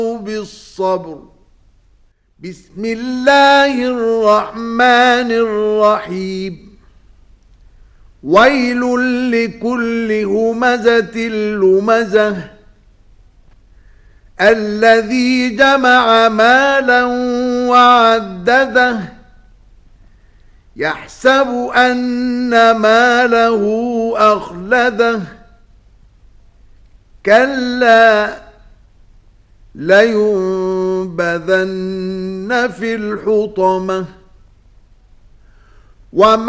بالصبر. بسم الله الرحمن الرحيم. ويل لكل همزة لمزة الذي جمع مالا وعدده يحسب أن ماله أخلده كلا لينبذن في الحطمة. وما